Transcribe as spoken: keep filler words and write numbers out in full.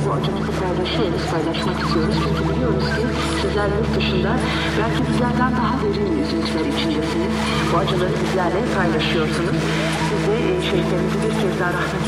bu acımızı paylaşıyoruz, paylaşmak istiyoruz. Çünkü biliyoruz ki sizler yurt dışında belki bizlerden daha derin üzüntüler içindesiniz. Bu acıları bizlerle paylaşıyorsunuz. Siz de e, şehitlerimizi bir kez daha rahmetle